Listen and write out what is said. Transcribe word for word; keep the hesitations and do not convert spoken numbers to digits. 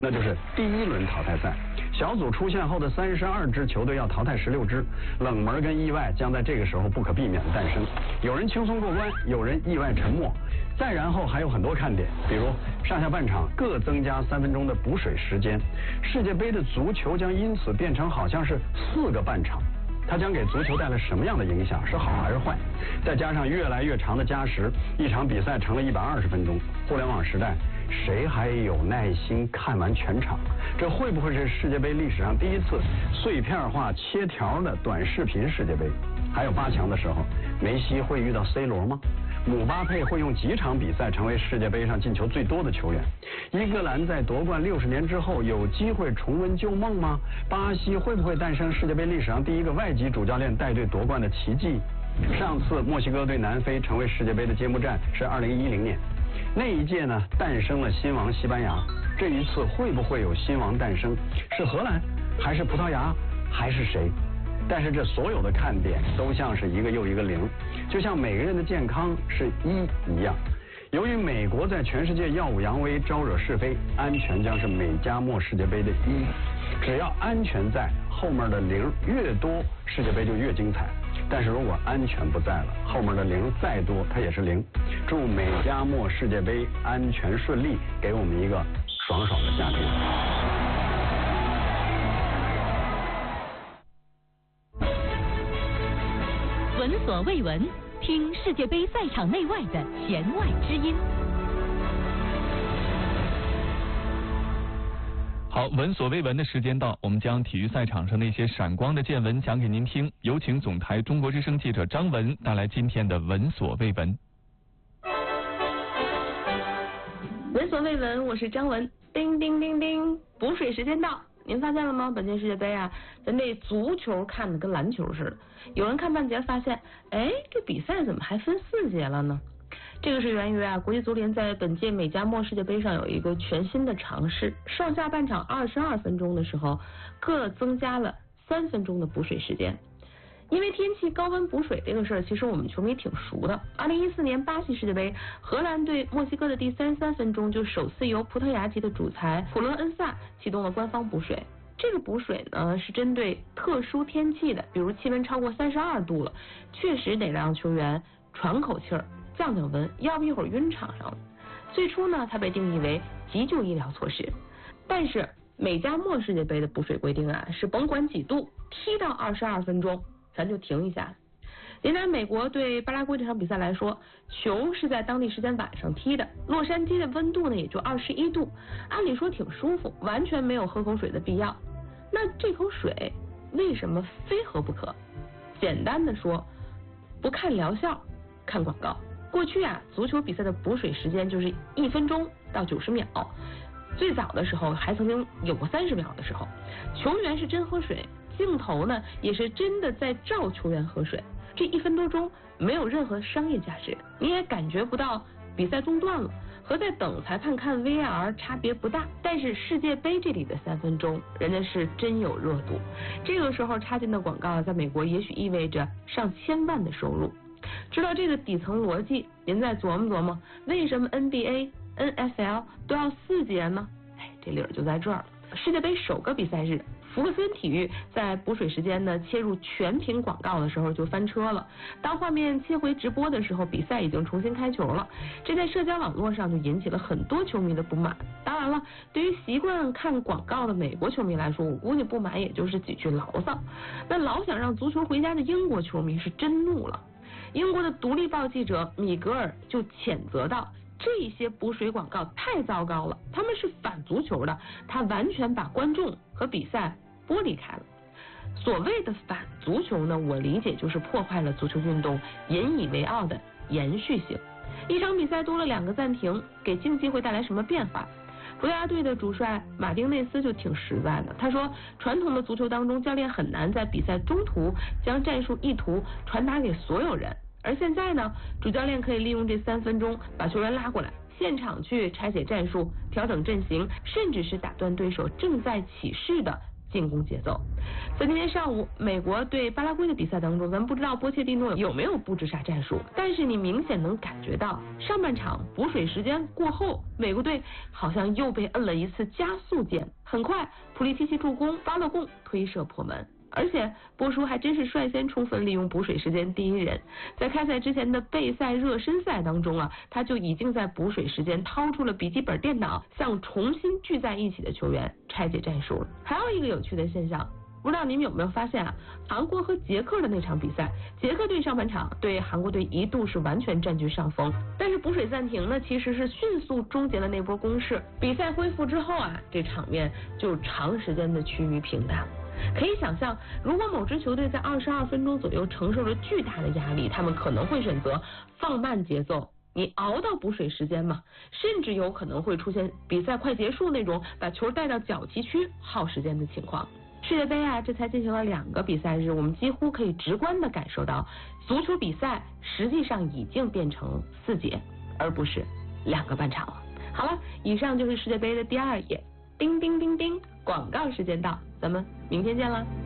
那就是第一轮淘汰赛，小组出现后的三十二支球队要淘汰十六支，冷门跟意外将在这个时候不可避免的诞生。有人轻松过关，有人意外沉没。再然后还有很多看点，比如上下半场各增加三分钟的补水时间，世界杯的足球将因此变成好像是四个半场。它将给足球带来什么样的影响？是好还是坏？再加上越来越长的加时，一场比赛成了一百二十分钟。互联网时代，谁还有耐心看完全场？这会不会是世界杯历史上第一次碎片化切条的短视频世界杯？还有八强的时候，梅西会遇到 C 罗吗？姆巴佩会用几场比赛成为世界杯上进球最多的球员？英格兰在夺冠六十年之后有机会重温旧梦吗？巴西会不会诞生世界杯历史上第一个外籍主教练带队夺冠的奇迹？上次墨西哥对南非成为世界杯的揭幕战是二零一零年，那一届呢诞生了新王西班牙。这一次会不会有新王诞生？是荷兰还是葡萄牙还是谁？但是这所有的看点都像是一个又一个零，就像每个人的健康是一一样。由于美国在全世界耀武扬威，招惹是非，安全将是美加墨世界杯的一。只要安全在，后面的零越多，世界杯就越精彩。但是如果安全不在了，后面的零再多，它也是零。祝美加墨世界杯安全顺利，给我们一个爽爽的夏天。 闻所未闻，听世界杯赛场内外的弦外之音。 好，闻所未闻的时间到，我们将体育赛场上那些闪光的见闻讲给您听。有请总台中国之声记者张文带来今天的闻所未闻。 闻所未闻，我是张文。叮叮叮叮，补水时间到。您发现了吗？本届世界杯啊，咱这足球看的跟篮球似的。有人看半节发现，哎，这比赛怎么还分四节了呢？这个是源于啊，国际足联在本届美加墨世界杯上有一个全新的尝试，上下半场二十二分钟的时候，各增加了三分钟的补水时间。因为天气高温补水这个事儿，其实我们球迷挺熟的。二零一四年巴西世界杯，荷兰对墨西哥的第三十三分钟，就首次由葡萄牙籍的主裁普勒恩萨启动了官方补水。这个补水呢是针对特殊天气的，比如气温超过三十二度了，确实得让球员喘口气儿，降降温，要不一会儿晕场上了。最初呢，它被定义为急救医疗措施，但是美加墨世界杯的补水规定啊，是甭管几度，踢到二十二分钟。咱就停一下。连拿美国对巴拉圭这场比赛来说，球是在当地时间晚上踢的，洛杉矶的温度呢也就二十一度，按理说挺舒服，完全没有喝口水的必要。那这口水为什么非喝不可？简单的说，不看疗效，看广告。过去啊，足球比赛的补水时间就是一分钟到九十秒，最早的时候还曾经有过三十秒的时候，球员是真喝水。镜头呢也是真的在照球员喝水，这一分多钟没有任何商业价值，你也感觉不到比赛中断了，和在等裁判看 V R 差别不大。但是世界杯这里的三分钟，人家是真有热度，这个时候插进的广告在美国也许意味着上千万的收入。知道这个底层逻辑，您再琢磨琢磨，为什么 N B A、N F L 都要四节呢？哎，这理儿就在这儿了。世界杯首个比赛日，福克森体育在补水时间呢切入全屏广告的时候就翻车了。当画面切回直播的时候，比赛已经重新开球了，这在社交网络上就引起了很多球迷的不满。当然了，对于习惯看广告的美国球迷来说，我估计不满也就是几句牢骚。那老想让足球回家的英国球迷是真怒了。英国的独立报记者米格尔就谴责道，这些补水广告太糟糕了，他们是反足球的，他完全把观众和比赛剥离开了。所谓的反足球呢，我理解就是破坏了足球运动引以为傲的延续性。一场比赛多了两个暂停，给竞技会带来什么变化？葡萄牙队的主帅马丁内斯就挺实在的，他说传统的足球当中，教练很难在比赛中途将战术意图传达给所有人，而现在呢，主教练可以利用这三分钟把球员拉过来，现场去拆解战术、调整阵型，甚至是打断对手正在起势的进攻节奏。在今天上午美国对巴拉圭的比赛当中，咱们不知道波切蒂诺有没有布置啥战术，但是你明显能感觉到上半场补水时间过后，美国队好像又被摁了一次加速键，很快普利西奇助攻，巴勒贡推射破门。而且波叔还真是率先充分利用补水时间第一人，在开赛之前的备赛热身赛当中啊，他就已经在补水时间掏出了笔记本电脑，向重新聚在一起的球员拆解战术了。还有一个有趣的现象，不知道你们有没有发现啊？韩国和捷克的那场比赛，捷克队上半场对韩国队一度是完全占据上风，但是补水暂停呢，其实是迅速终结了那波攻势。比赛恢复之后啊，这场面就长时间的趋于平淡。可以想象，如果某支球队在二十二分钟左右承受着巨大的压力，他们可能会选择放慢节奏，你熬到补水时间嘛，甚至有可能会出现比赛快结束那种把球带到角旗区耗时间的情况。世界杯啊，这才进行了两个比赛日，我们几乎可以直观的感受到，足球比赛实际上已经变成四节，而不是两个半场了。好了，以上就是世界杯的第二页。叮叮叮叮，广告时间到，咱们明天见了。